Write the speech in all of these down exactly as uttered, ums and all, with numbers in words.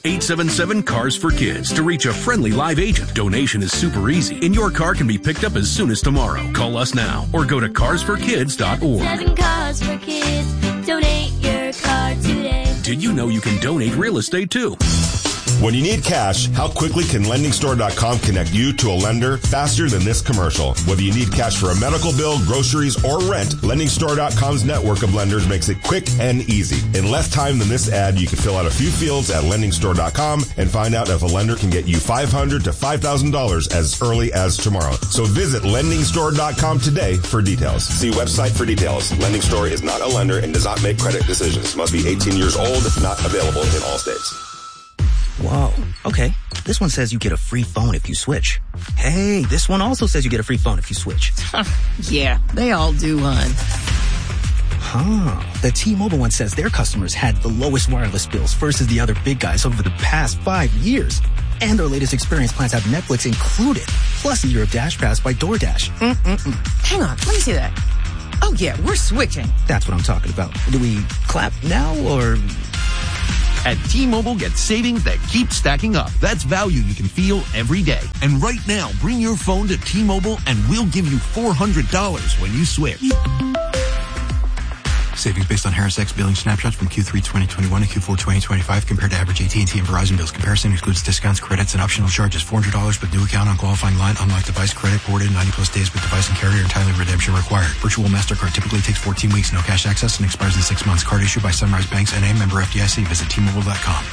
eight seven seven, CARS for Kids to reach a friendly live agent. Donation is super easy, and your car can be picked up as soon as tomorrow. Call us now or go to cars for kids dot org. Seven Cars for Kids. Donate your car today. Did you know you can donate real estate too? When you need cash, how quickly can lending store dot com connect you to a lender faster than this commercial? Whether you need cash for a medical bill, groceries, or rent, lending store dot com's network of lenders makes it quick and easy. In less time than this ad, you can fill out a few fields at lending store dot com and find out if a lender can get you five hundred dollars to five thousand dollars as early as tomorrow. So visit lending store dot com today for details. See website for details. Lending Store is not a lender and does not make credit decisions. Must be eighteen years old. Not available in all states. Whoa, okay. This one says you get a free phone if you switch. Hey, this one also says you get a free phone if you switch. Yeah, they all do, hon. Huh. The T-Mobile one says their customers had the lowest wireless bills versus the other big guys over the past five years. And their latest experience plans have Netflix included, plus a year of Dash Pass by DoorDash. Mm-mm-mm. Hang on, let me see that. Oh, yeah, we're switching. That's what I'm talking about. Do we clap now, or... At T-Mobile, get savings that keep stacking up. That's value you can feel every day. And right now, bring your phone to T-Mobile and we'll give you four hundred dollars when you switch. Savings based on Harris X billing snapshots from Q three twenty twenty-one to Q four twenty twenty-five compared to average A T and T and Verizon bills. Comparison excludes discounts, credits, and optional charges. four hundred dollars with new account on qualifying line. Unlocked device credit ported ninety plus days with device and carrier and timely redemption required. Virtual MasterCard typically takes fourteen weeks. No cash access and expires in six months. Card issued by Sunrise Banks N A, member F D I C. Visit T Mobile dot com.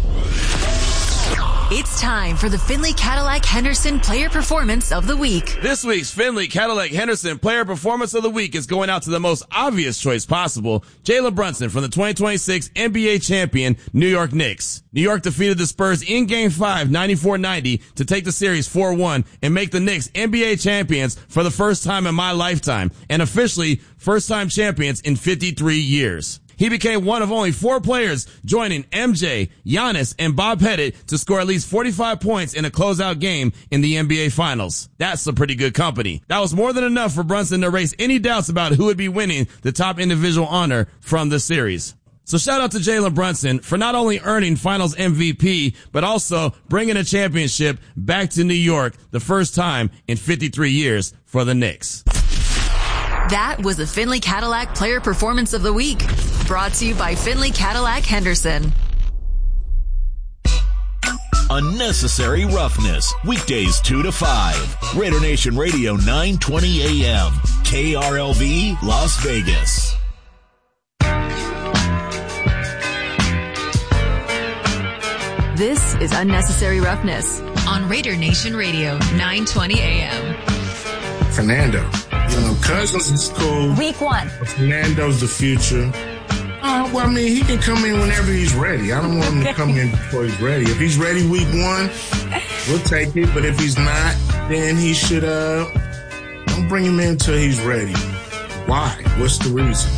It's time for the Findlay Cadillac Henderson Player Performance of the Week. This week's Findlay Cadillac Henderson Player Performance of the Week is going out to the most obvious choice possible, Jalen Brunson from the twenty twenty-six N B A champion New York Knicks. New York defeated the Spurs in Game five, ninety-four ninety, to take the series four one and make the Knicks N B A champions for the first time in my lifetime, and officially first-time champions in fifty-three years. He became one of only four players joining M J, Giannis, and Bob Pettit to score at least forty-five points in a closeout game in the N B A Finals. That's some pretty good company. That was more than enough for Brunson to erase any doubts about who would be winning the top individual honor from the series. So shout out to Jalen Brunson for not only earning Finals M V P, but also bringing a championship back to New York the first time in fifty-three years for the Knicks. That was the Findlay Cadillac Player Performance of the Week, brought to you by Findlay Cadillac Henderson. Unnecessary Roughness, weekdays two to five. Raider Nation Radio, nine twenty A M, K R L V, Las Vegas. This is Unnecessary Roughness on Raider Nation Radio, nine twenty A M. Fernando. You know, Cousins is cool. Week one. But Fernando's the future. Uh, well, I mean, he can come in whenever he's ready. I don't want him to come in before he's ready. If he's ready week one, we'll take it. But if he's not, then he should, uh, don't bring him in until he's ready. Why? What's the reason?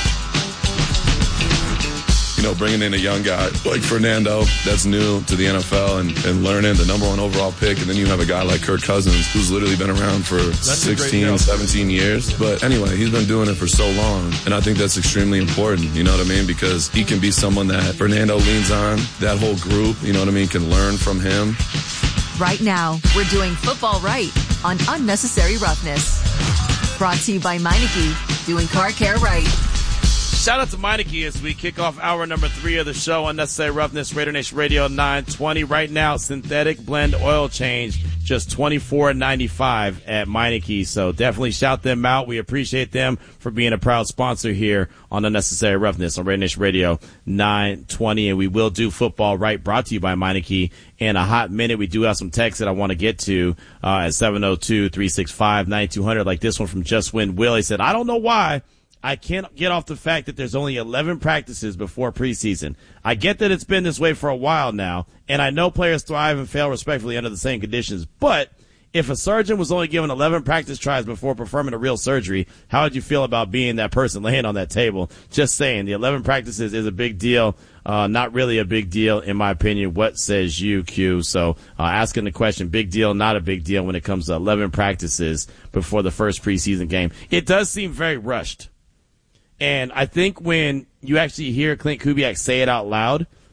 You know, bringing in a young guy like Fernando that's new to the N F L and, and learning the number one overall pick, and then you have a guy like Kirk Cousins who's literally been around for that's sixteen, seventeen years. But anyway, he's been doing it for so long, and I think that's extremely important, you know what I mean? Because he can be someone that Fernando leans on, that whole group, you know what I mean, can learn from him. Right now, we're doing football right on Unnecessary Roughness. Brought to you by Meineke, doing car care right. Shout out to Meineke as we kick off hour number three of the show, Unnecessary Roughness, Raider Nation Radio nine twenty. Right now, synthetic blend oil change, just twenty-four ninety-five at Meineke. So definitely shout them out. We appreciate them for being a proud sponsor here on Unnecessary Roughness on Raider Nation Radio nine twenty. And we will do football right, brought to you by Meineke in a hot minute. We do have some texts that I want to get to uh, at seven oh two, three six five, nine two hundred, like this one from Just Win Will. He said, I don't know why I can't get off the fact that there's only eleven practices before preseason. I get that it's been this way for a while now, and I know players thrive and fail respectfully under the same conditions, but if a surgeon was only given eleven practice tries before performing a real surgery, how would you feel about being that person laying on that table? Just saying, the eleven practices is a big deal. Uh, not really a big deal, in my opinion. What says you, Q? So uh, asking the question, big deal, not a big deal when it comes to eleven practices before the first preseason game. It does seem very rushed. And I think when you actually hear Clint Kubiak say it out loud,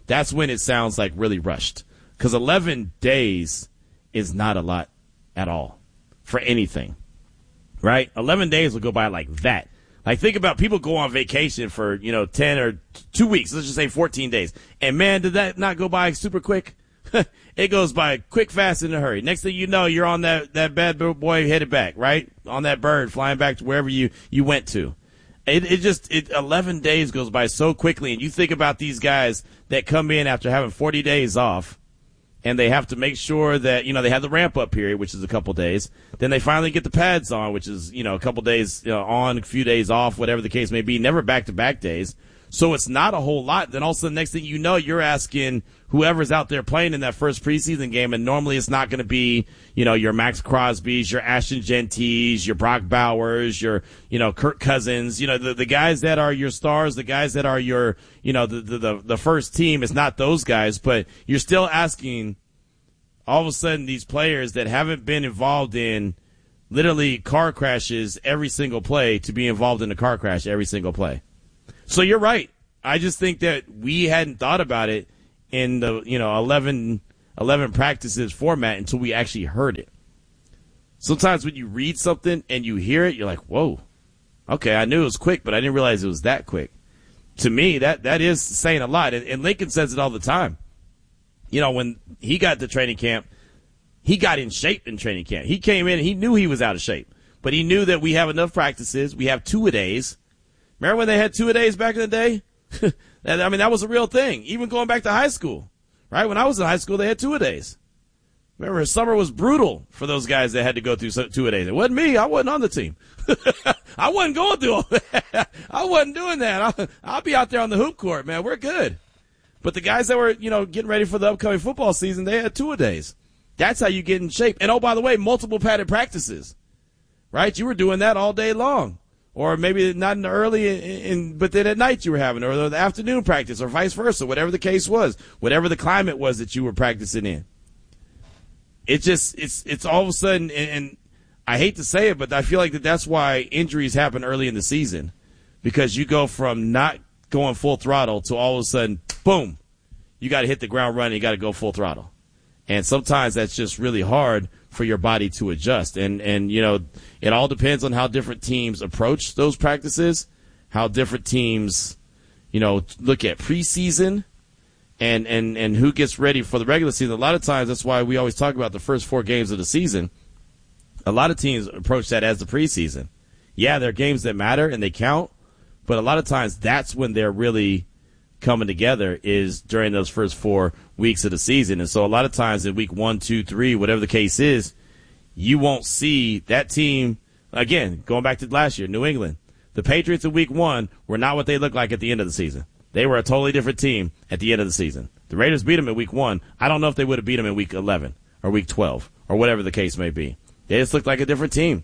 that's when it sounds like really rushed. Because eleven days is not a lot at all for anything, right? eleven days will go by like that. Like, think about people go on vacation for, you know, ten or two weeks. Let's just say fourteen days. And, man, did that not go by super quick? It goes by quick, fast, in a hurry. Next thing you know, you're on that, that bad boy headed back, right? On that bird flying back to wherever you, you went to. It, it just, it, eleven days goes by so quickly. And you think about these guys that come in after having forty days off, and they have to make sure that, you know, they have the ramp-up period, which is a couple days. Then they finally get the pads on, which is, you know, a couple days you know, on, a few days off, whatever the case may be, never back-to-back days. So it's not a whole lot. Then all of a sudden, next thing you know, you're asking whoever's out there playing in that first preseason game, and normally it's not going to be, you know, your Max Crosby's, your Ashton Genties, your Brock Bowers, your, you know, Kirk Cousins, you know, the, the guys that are your stars, the guys that are your, you know, the, the, the, the first team. It's not those guys, but you're still asking all of a sudden these players that haven't been involved in literally car crashes every single play to be involved in a car crash every single play. So you're right. I just think that we hadn't thought about it in the, you know, eleven, eleven practices format until we actually heard it. Sometimes when you read something and you hear it, you're like, whoa, okay, I knew it was quick, but I didn't realize it was that quick. To me, that, that is saying a lot. And, and Lincoln says it all the time. You know, when he got to training camp, he got in shape in training camp. He came in and he knew he was out of shape, but he knew that we have enough practices. We have two-a-days. Remember when they had two-a-days back in the day? I mean, that was a real thing, even going back to high school, right? When I was in high school, they had two-a-days. Remember, summer was brutal for those guys that had to go through two-a-days. It wasn't me. I wasn't on the team. I wasn't going through all that. I wasn't doing that. I'll, I'll be out there on the hoop court, man. We're good. But the guys that were, you know, getting ready for the upcoming football season, they had two-a-days. That's how you get in shape. And, oh, by the way, multiple padded practices, right? You were doing that all day long. Or maybe not in the early, in, in, but then at night you were having, or the afternoon practice, or vice versa, whatever the case was, whatever the climate was that you were practicing in. It just, it's, it's all of a sudden, and, and I hate to say it, but I feel like that that's why injuries happen early in the season, because you go from not going full throttle to all of a sudden, boom, you got to hit the ground running, you got to go full throttle. And sometimes that's just really hard for your body to adjust. And, and, you know, it all depends on how different teams approach those practices, how different teams, you know, look at preseason and, and, and who gets ready for the regular season. A lot of times that's why we always talk about the first four games of the season. A lot of teams approach that as the preseason. Yeah, there are games that matter and they count, but a lot of times that's when they're really coming together is during those first four weeks of the season. And so a lot of times in week one, two, three, whatever the case is, you won't see that team. Again, going back to last year, New England, the Patriots in week one were not what they looked like at the end of the season. They were a totally different team at the end of the season. The Raiders beat them in week one. I don't know if they would have beat them in week eleven or week twelve or whatever the case may be. They just looked like a different team.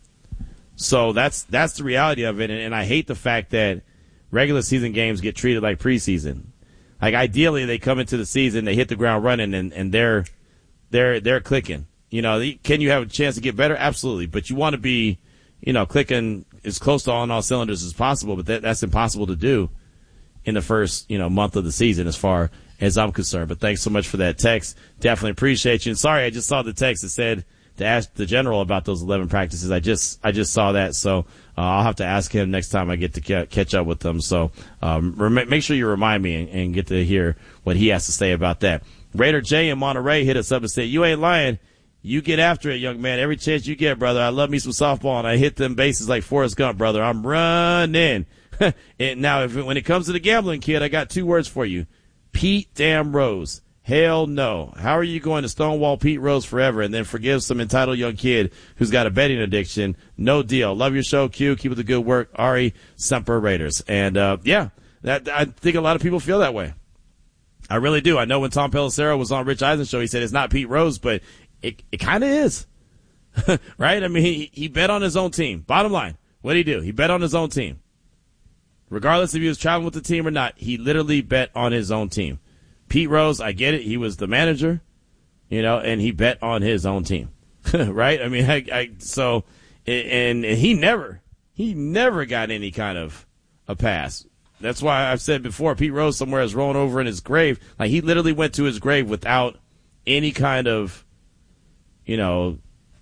So that's, that's the reality of it. And, and I hate the fact that regular season games get treated like preseason. Like ideally, they come into the season, they hit the ground running, and, and they're they're they're clicking. You know, can you have a chance to get better? Absolutely, but you want to be, you know, clicking as close to on all cylinders as possible. But that, that's impossible to do in the first, you know, month of the season, as far as I'm concerned. But thanks so much for that text. Definitely appreciate you. And sorry, I just saw the text that said to ask the general about those eleven practices. I just I just saw that, so uh, I'll have to ask him next time I get to ca- catch up with them. So um, rem- make sure you remind me and, and get to hear what he has to say about that. Raider J in Monterey hit us up and said, "You ain't lying. You get after it, young man. Every chance you get, brother. I love me some softball, and I hit them bases like Forrest Gump, brother. I'm running." And now, if it, when it comes to the gambling, kid, I got two words for you: Pete Damn Rose. Hell no. How are you going to stonewall Pete Rose forever and then forgive some entitled young kid who's got a betting addiction? No deal. Love your show, Q. Keep up the good work. Ari, Semper Raiders. And, uh, yeah, that, I think a lot of people feel that way. I really do. I know when Tom Pelissero was on Rich Eisen's show, he said it's not Pete Rose, but it, it kind of is. Right? I mean, he, he bet on his own team. Bottom line, what did he do? He bet on his own team. Regardless if he was traveling with the team or not, he literally bet on his own team. Pete Rose, I get it. He was the manager, you know, and he bet on his own team, right? I mean, I, I so, and, and he never, he never got any kind of a pass That's why I've said before, Pete Rose somewhere is rolling over in his grave. Like, he literally went to his grave without any kind of, you know,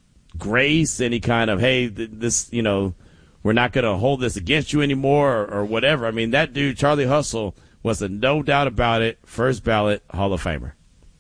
grace, any kind of, hey, this, you know, we're not going to hold this against you anymore or, or whatever. I mean, that dude, Charlie Hustle, was a no doubt about it, first ballot Hall of Famer.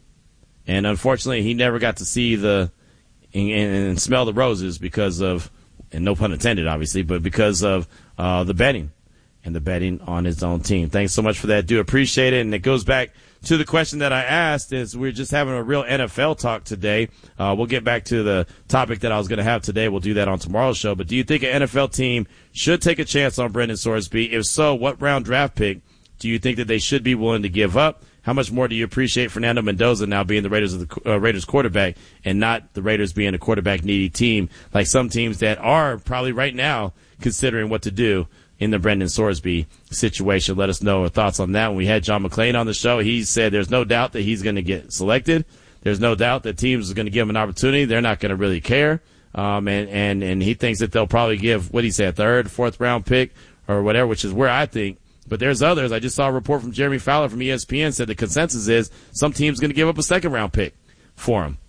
And unfortunately, he never got to see the and, and smell the roses because of, and no pun intended, obviously, but because of uh, the betting and the betting on his own team. Thanks so much for that. Do appreciate it. And it goes back to the question that I asked is we're just having a real N F L talk today. Uh, we'll get back to the topic that I was going to have today. We'll do that on tomorrow's show. But do you think an N F L team should take a chance on Brendan Sorsby? If so, what round draft pick do you think that they should be willing to give up? How much more do you appreciate Fernando Mendoza now being the Raiders of the uh, Raiders quarterback and not the Raiders being a quarterback needy team like some teams that are probably right now considering what to do in the Brendan Sorsby situation? Let us know our thoughts on that. When we had John McClain on the show, he said there's no doubt that he's going to get selected. There's no doubt that teams are going to give him an opportunity. They're not going to really care. Um, and, and, and he thinks that they'll probably give, what did he say, a third, fourth round pick or whatever, which is where I think. But there's others. I just saw a report from Jeremy Fowler from E S P N said the consensus is some team's going to give up a second round pick for him.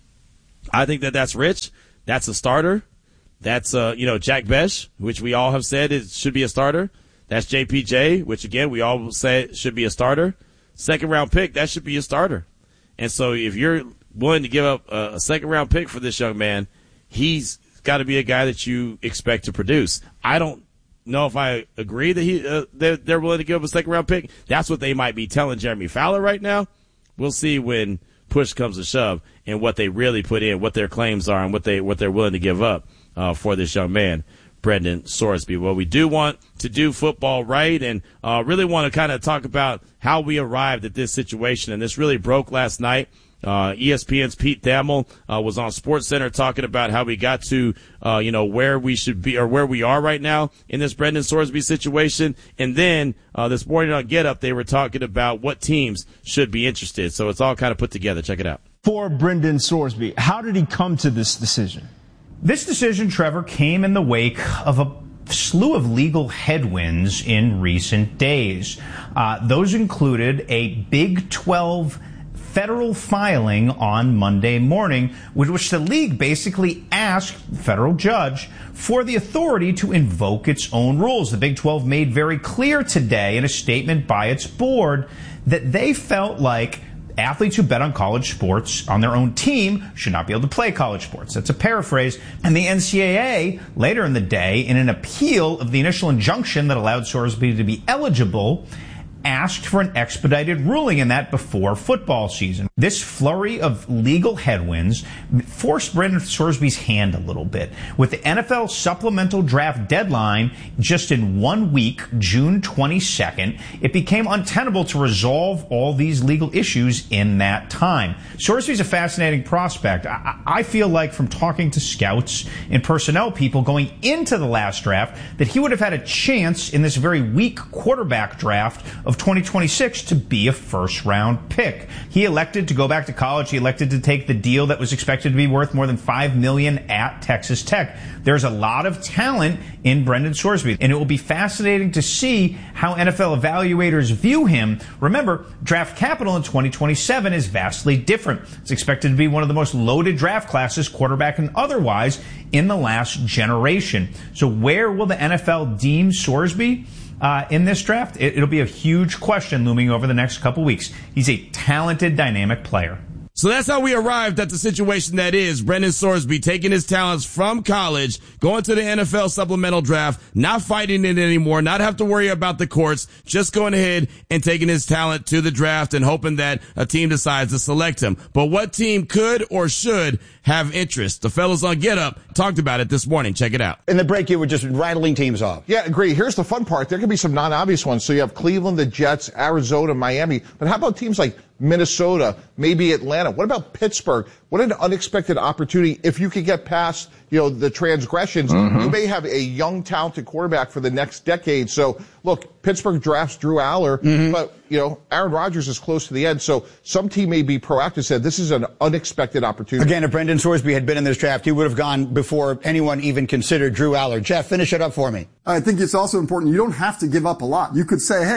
I think that that's rich. That's a starter. That's, uh, you know, Jack Besh, which we all have said it should be a starter. That's J P J, which, again, we all say should be a starter. Second round pick, that should be a starter. And so if you're willing to give up a, a second round pick for this young man, he's got to be a guy that you expect to produce. I don't know if I agree that he uh, they're, they're willing to give up a second round pick. That's what they might be telling Jeremy Fowler right now. We'll see when push comes to shove and what they really put in, what their claims are, and what they what they're willing to give up uh, for this young man, Brendan Sorsby. Well, we do want to do football right, and uh, really want to kind of talk about how we arrived at this situation. And this really broke last night. Uh, E S P N's Pete Thamel uh, was on SportsCenter talking about how we got to, uh, you know, where we should be or where we are right now in this Brendan Sorsby situation. And then uh, this morning on Get Up, they were talking about what teams should be interested. So it's all kind of put together. Check it out. For Brendan Sorsby, how did he come to this decision? This decision, Trevor, came in the wake of a slew of legal headwinds in recent days. Uh, those included a Big twelve federal filing on Monday morning, with which the league basically asked the federal judge for the authority to invoke its own rules. The Big twelve made very clear today in a statement by its board that they felt like athletes who bet on college sports on their own team should not be able to play college sports. That's a paraphrase. And the N C double A, later in the day, in an appeal of the initial injunction that allowed Sorsby to be eligible, asked for an expedited ruling in that before football season. This flurry of legal headwinds forced Brendan Sorsby's hand a little bit. With the N F L supplemental draft deadline just in one week, June twenty-second, it became untenable to resolve all these legal issues in that time. Sorsby's a fascinating prospect. I, I feel like from talking to scouts and personnel people going into the last draft that he would have had a chance in this very weak quarterback draft of twenty twenty-six to be a first-round pick. He elected to go back to college. He elected to take the deal that was expected to be worth more than five million dollars at Texas Tech. There's a lot of talent in Brendan Sorsby, and it will be fascinating to see how N F L evaluators view him. Remember, draft capital in twenty twenty-seven is vastly different. It's expected to be one of the most loaded draft classes, quarterback and otherwise, in the last generation. So where will the N F L deem Sorsby Uh, in this draft? It, it'll be a huge question looming over the next couple weeks. He's a talented, dynamic player. So that's how we arrived at the situation that is Brendan Sorsby taking his talents from college, going to the N F L supplemental draft, not fighting it anymore, not have to worry about the courts, just going ahead and taking his talent to the draft and hoping that a team decides to select him. But what team could or should have interest? The fellas on Get Up talked about it this morning. Check it out. In the break, you were just rattling teams off. Yeah, agree. Here's the fun part. There can be some non-obvious ones. So you have Cleveland, the Jets, Arizona, Miami. But how about teams like Minnesota, maybe Atlanta? What about Pittsburgh? What an unexpected opportunity. If you could get past, you know, the transgressions, mm-hmm. you may have a young, talented quarterback for the next decade. So, look, Pittsburgh drafts Drew Aller, mm-hmm. but, you know, Aaron Rodgers is close to the end. So some team may be proactive, said this is an unexpected opportunity. Again, if Brendan Sorsby had been in this draft, he would have gone before anyone even considered Drew Aller. Jeff, finish it up for me. I think it's also important. You don't have to give up a lot. You could say, hey,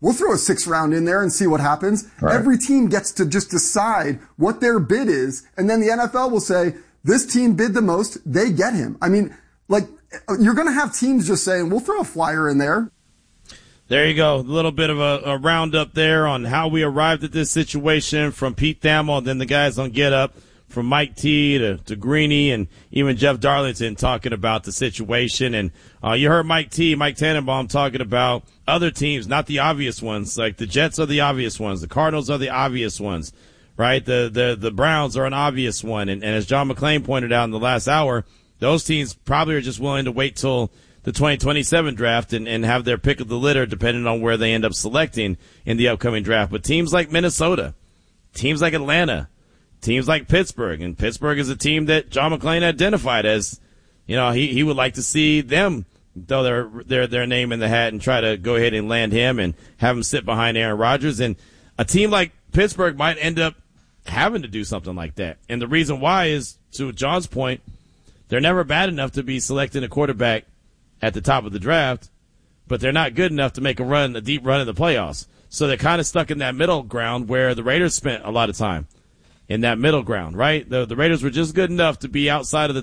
we'll throw a sixth round in there and see what happens. Right. Every team gets to just decide what their bid is, and then the N F L will say, this team bid the most, they get him. I mean, like, you're going to have teams just saying, we'll throw a flyer in there. There you go. A little bit of a, a roundup there on how we arrived at this situation from Pete Thamel and then the guys on Get Up, from Mike T to, to Greeny and even Jeff Darlington talking about the situation. And uh, you heard Mike T, Mike Tannenbaum talking about other teams, not the obvious ones. Like the Jets are the obvious ones. The Cardinals are the obvious ones, right? The the, the Browns are an obvious one. And, and as John McClain pointed out in the last hour, those teams probably are just willing to wait till the twenty twenty-seven draft and, and have their pick of the litter depending on where they end up selecting in the upcoming draft. But teams like Minnesota, teams like Atlanta, teams like Pittsburgh, and Pittsburgh is a team that John McClain identified as, you know, he, he would like to see them throw their, their, their name in the hat and try to go ahead and land him and have him sit behind Aaron Rodgers. And a team like Pittsburgh might end up having to do something like that. And the reason why is, to John's point, they're never bad enough to be selecting a quarterback at the top of the draft, but they're not good enough to make a run, a deep run in the playoffs. So they're kind of stuck in that middle ground where the Raiders spent a lot of time in that middle ground, right? The, the Raiders were just good enough to be outside of the